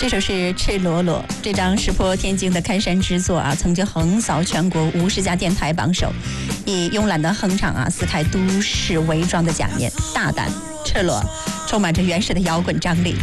这首是《赤裸裸》，这张石破天惊的开山之作啊，曾经横扫全国50家电台榜首，以慵懒的哼唱啊，撕开都市伪装的假面，大胆赤裸，充满着原始的摇滚张力。